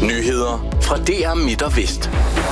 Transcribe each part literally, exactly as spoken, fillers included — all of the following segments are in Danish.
Nyheder fra D R Midt og Vest.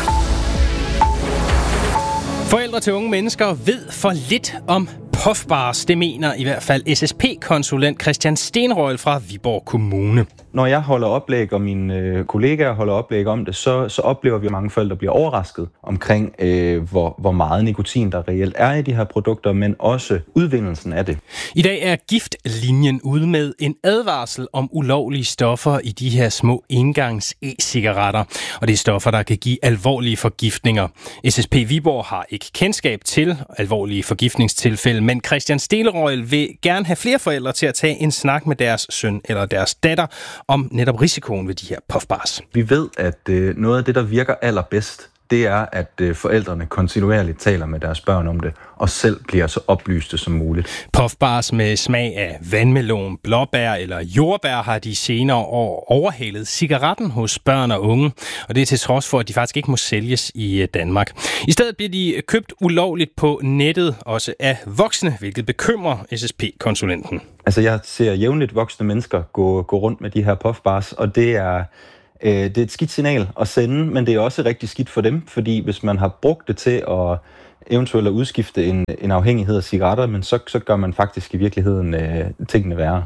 Forældre til unge mennesker ved for lidt om puffbars. Det mener i hvert fald S S P-konsulent Christian Stenrøgel fra Viborg Kommune. Når jeg holder oplæg, og mine øh, kollegaer holder oplæg om det, så, så oplever vi, at mange forældre bliver overrasket omkring, øh, hvor, hvor meget nikotin der reelt er i de her produkter, men også udvindelsen af det. I dag er Giftlinjen ude med en advarsel om ulovlige stoffer i de her små engangs e-cigaretter. Og det er stoffer, der kan give alvorlige forgiftninger. S S P Viborg har ikke kendskab til alvorlige forgiftningstilfælde, men Christian Stenrøgel vil gerne have flere forældre til at tage en snak med deres søn eller deres datter om netop risikoen ved de her puffbars. Vi ved, at øh, noget af det, der virker allerbedst, det er, at øh, forældrene kontinuerligt taler med deres børn om det, og selv bliver så oplyste som muligt. Puffbars med smag af vandmelon, blåbær eller jordbær har de senere år overhalet cigaretten hos børn og unge, og det er til trods for, at de faktisk ikke må sælges i Danmark. I stedet bliver de købt ulovligt på nettet, også af voksne, hvilket bekymrer S S P-konsulenten. Altså, jeg ser jævnligt voksne mennesker gå, gå rundt med de her puffbars, og det er... Det er et skidt signal at sende, men det er også rigtig skidt for dem, fordi hvis man har brugt det til at eventuelt at udskifte en, en afhængighed af cigaretter, men så, så gør man faktisk i virkeligheden øh, tingene værre.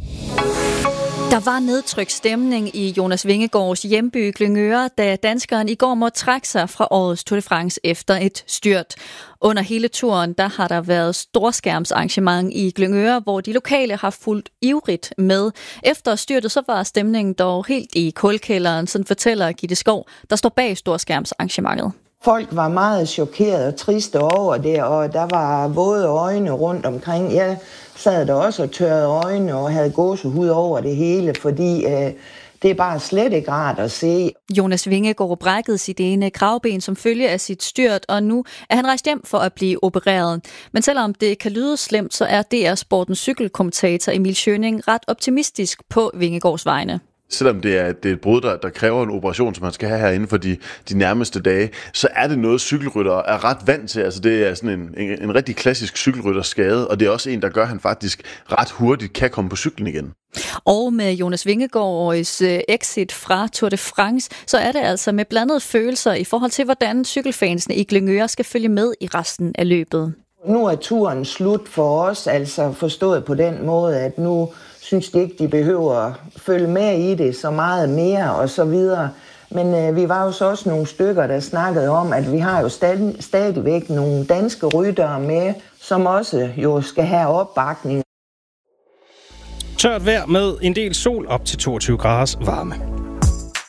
Der var nedtrykt stemning i Jonas Vingegaards hjemby Glyngøre, da danskeren i går måtte trække sig fra årets Tour de France efter et styrt. Under hele turen der har der været storskærmsarrangement i Glyngøre, hvor de lokale har fulgt ivrigt med. Efter styrtet så var stemningen dog helt i kulkælderen, sådan fortæller Gitte Skov, der står bag storskærmsarrangementet. Folk var meget chokerede og triste over det, og der var våde øjne rundt omkring. Jeg sad der også og tørrede øjne og havde gåsehud over det hele, fordi øh, det er bare slet ikke rart at se. Jonas Vingegaard brækkede sit ene kravben som følge af sit styrt, og nu er han rejst hjem for at blive opereret. Men selvom det kan lyde slemt, så er D R Sportens cykelkommentator Emil Schøning ret optimistisk på Vingegaards vegne. Selvom det er, det er et brud, der, der kræver en operation, som man skal have her inden for de, de nærmeste dage, så er det noget, cykelrytter er ret vant til. Altså det er sådan en, en, en rigtig klassisk cykelrytterskade, og det er også en, der gør, at han faktisk ret hurtigt kan komme på cyklen igen. Og med Jonas Vingegaards exit fra Tour de France, så er det altså med blandede følelser i forhold til, hvordan cykelfansene i Glyngøre skal følge med i resten af løbet. Nu er turen slut for os, altså forstået på den måde, at nu synes de ikke, de behøver at følge med i det så meget mere og så videre. Men øh, vi var jo så også nogle stykker, der snakkede om, at vi har jo stadig, stadigvæk nogle danske ryttere med, som også jo skal have opbakning. Tørt vejr med en del sol op til toogtyve graders varme.